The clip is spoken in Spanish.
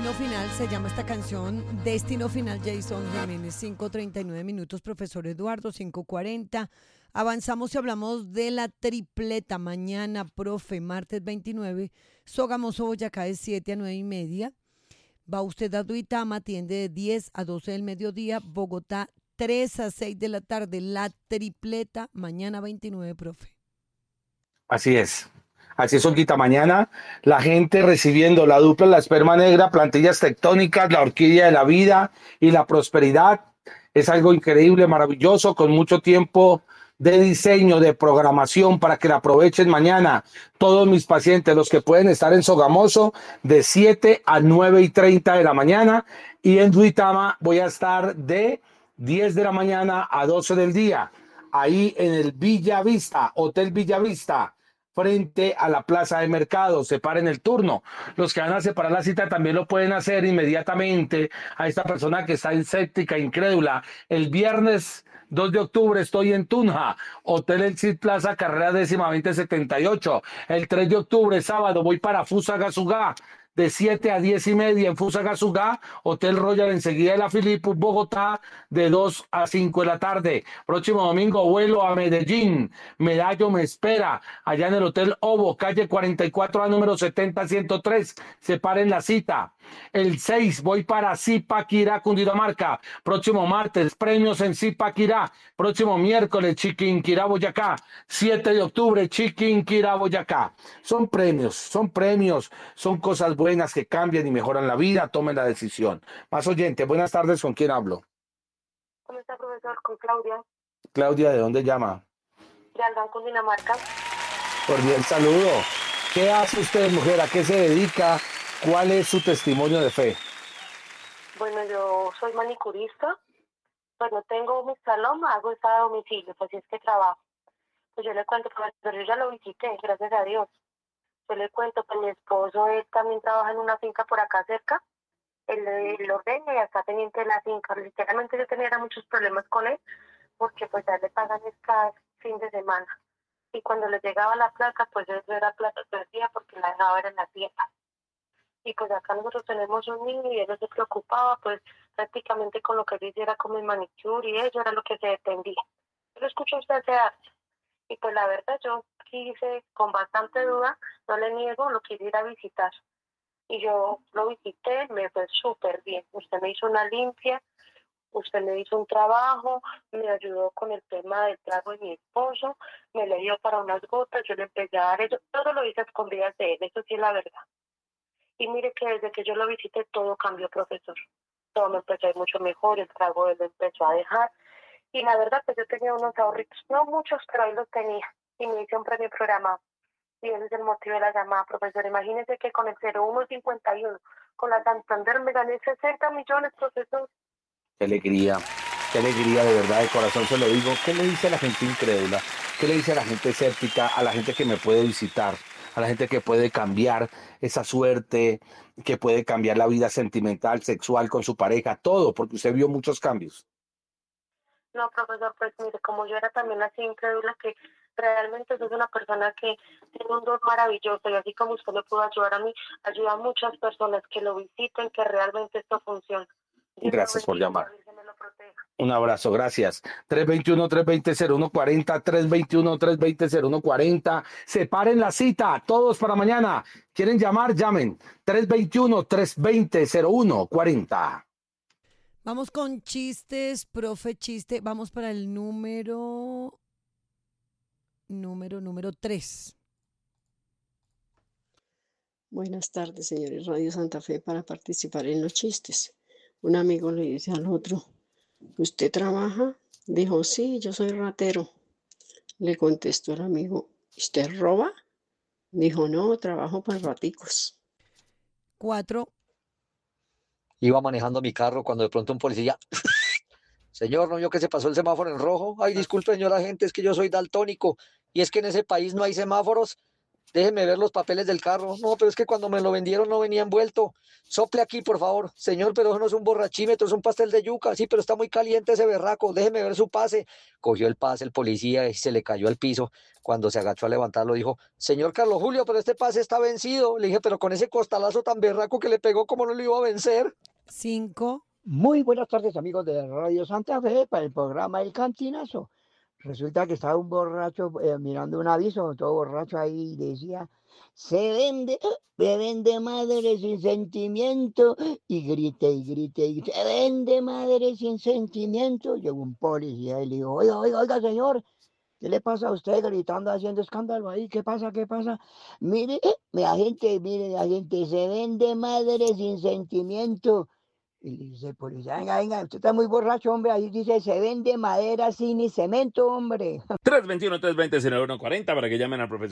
Destino Final se llama esta canción. Destino Final, Jason Jiménez, 5:39 minutos, profesor Eduardo, 5:40. Avanzamos y hablamos de la tripleta. Mañana, profe, martes 29, Sogamoso, Boyacá, de 7 a 9:30. Va usted a Duitama, atiende de 10 a 12 del mediodía. Bogotá, 3 a 6 de la tarde. La tripleta, mañana 29, profe. Así es. Así es, Olguita. Mañana la gente recibiendo la dupla, la esperma negra, plantillas tectónicas, la orquídea de la vida y la prosperidad. Es algo increíble, maravilloso, con mucho tiempo de diseño, de programación para que la aprovechen mañana. Todos mis pacientes, los que pueden estar en Sogamoso, de 7 a 9:30 de la mañana. Y en Duitama voy a estar de 10 de la mañana a 12 del día. Ahí en el Villa Vista, Hotel Villa Vista, frente a la plaza de mercado. Separen el turno. Los que van a separar la cita también lo pueden hacer inmediatamente a esta persona que está escéptica, incrédula. El viernes 2 de octubre estoy en Tunja, Hotel El Cid Plaza, carrera 10-2078. El 3 de octubre, sábado, voy para Fusagasugá, de 7 a 10:30 en Fusagasugá, Hotel Royal enseguida de la Filipus, Bogotá, de 2 a 5 de la tarde. Próximo domingo vuelo a Medellín, Medallo me espera, allá en el Hotel Ovo, calle 44A, número 70-103. Separen la cita. El 6 voy para Zipaquirá, Cundinamarca. Próximo martes, premios en Zipaquirá. Próximo miércoles, Chiquinquirá, Boyacá. 7 de octubre, Chiquinquirá, Boyacá. Son premios, son cosas buenas que cambian y mejoran la vida. Tomen la decisión. Más oyente, buenas tardes, ¿con quién hablo? ¿Cómo está, profesor? Con Claudia. Claudia, ¿de dónde llama? De Aldán, Cundinamarca. Cordial saludo. ¿Qué hace usted, mujer? ¿A qué se dedica? ¿Cuál es su testimonio de fe? Bueno, yo soy manicurista. Pues no tengo mi salón, hago esta a domicilio, pues si es que trabajo. Pues yo le cuento, pero yo ya lo visité, gracias a Dios. Yo le cuento que mi esposo, él también trabaja en una finca por acá cerca. Él ordena y está pendiente de la finca. Literalmente yo tenía muchos problemas con él, porque pues ya le pagan cada fin de semana. Y cuando le llegaba la plata, pues eso era plata perdida porque la dejaba en la tienda. Y pues acá nosotros tenemos un niño y él no se preocupaba, pues prácticamente con lo que yo hiciera como el manicure y eso era lo que se dependía. Yo lo escucho a usted hace años. Y pues la verdad yo quise, con bastante duda, no le niego, lo quise ir a visitar. Y yo lo visité, me fue súper bien. Usted me hizo una limpia, usted me hizo un trabajo, me ayudó con el tema del trago de mi esposo, me le dio para unas gotas, yo le empecé a dar eso, todo lo hice a escondidas de él, eso sí es la verdad. Y mire que desde que yo lo visité todo cambió, profesor. Todo me empezó a ir mucho mejor, el trago él lo empezó a dejar. Y la verdad que yo tenía unos ahorritos, no muchos, pero ahí los tenía. Y me hice un premio programado. Y ese es el motivo de la llamada, profesor. Imagínese que con el 0151, con la Santander me gané 60 millones, profesor. Qué alegría de verdad, de corazón se lo digo. ¿Qué le dice a la gente incrédula? ¿Qué le dice a la gente escéptica, a la gente que me puede visitar, a la gente que puede cambiar esa suerte, que puede cambiar la vida sentimental, sexual con su pareja, todo, porque usted vio muchos cambios? No, profesor, pues mire, como yo era también así incrédula, que realmente soy una persona que tiene un don maravilloso y así como usted me pudo ayudar a mí, ayuda a muchas personas que lo visiten, que realmente esto funciona. Gracias por llamar. Que me lo proteja. Un abrazo, gracias. 321-320-0140, 321-320-0140. Separen la cita, todos para mañana. ¿Quieren llamar? Llamen. 321-320-0140. Vamos con chistes, profe, chiste. Vamos para el número 3. Buenas tardes, señores Radio Santa Fe, para participar en los chistes. Un amigo le dice al otro, ¿usted trabaja? Dijo, sí, yo soy ratero. Le contestó el amigo, ¿usted roba? Dijo, no, trabajo para raticos. 4. Iba manejando mi carro cuando de pronto un policía, señor, ¿no vio que se pasó el semáforo en rojo? Ay, disculpe, señora gente, es que yo soy daltónico y es que en ese país no hay semáforos. déjeme ver los papeles del carro. No, pero es que cuando me lo vendieron no venía envuelto. Sople aquí, por favor. Señor, pero eso no es un borrachímetro, es un pastel de yuca. Sí, pero está muy caliente ese berraco. Déjeme ver su pase. Cogió el pase el policía y se le cayó al piso. Cuando se agachó a levantarlo, dijo, señor Carlos Julio, pero este pase está vencido. Le dije, pero con ese costalazo tan berraco que le pegó, ¿cómo no lo iba a vencer? 5. Muy buenas tardes, amigos de Radio Santa Fe, para el programa El Cantinazo. Resulta que estaba un borracho mirando un aviso, todo borracho ahí, y decía, se vende madre sin sentimiento, y grite, y grite, y grite, se vende madre sin sentimiento. Llegó un policía y le dijo, oiga, oiga, oiga, señor, ¿qué le pasa a usted gritando, haciendo escándalo ahí? ¿Qué pasa, qué pasa? Mire, agente, se vende madre sin sentimiento. Y dice el policía, venga, venga, usted está muy borracho, hombre. Ahí dice, se vende madera sin ni cemento, hombre. 321-320-0140 para que llamen al profesor.